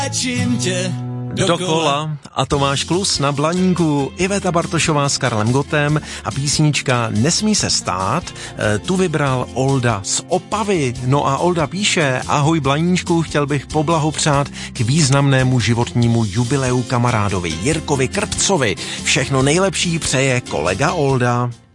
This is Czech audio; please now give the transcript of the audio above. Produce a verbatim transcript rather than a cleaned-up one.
tě dokola. A Tomáš Klus na Blaníku, Iveta Bartošová s Karlem Gottem a písnička Nesmí se stát. E, tu vybral Olda z Opavy. No a Olda píše: ahoj Blaníčku, chtěl bych poblahopřát k významnému životnímu jubileu kamarádovi Jirkovi Krtcovi. Všechno nejlepší přeje kolega Olda.